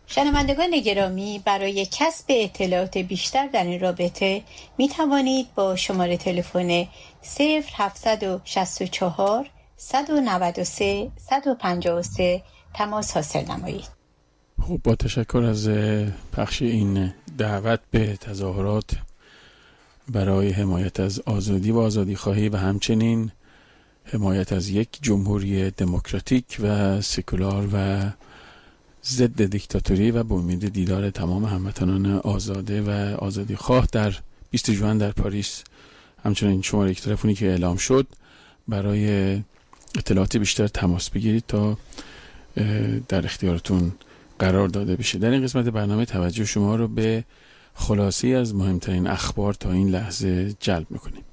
شنوندگان گرامی، برای کسب اطلاعات بیشتر در این رابطه می توانید با شماره تلفن 0764 193 153 تماس حاصل نمایید. خب، با تشکر از پخش این دعوت به تظاهرات برای حمایت از آزادی و آزادی خواهی و همچنین حمایت از یک جمهوری دموکراتیک و سکولار و ضد دیکتاتوری و به امید دیدار تمام هموطنان آزاده و آزادی خواه در 20 ژوئن در پاریس. همچنین شماره تلفنی که اعلام شد، برای اطلاعات بیشتر تماس بگیرید تا در اختیارتون قرار داده بشه. در این قسمت برنامه توجه شما رو به خلاصه‌ای از مهمترین اخبار تا این لحظه جلب میکنیم.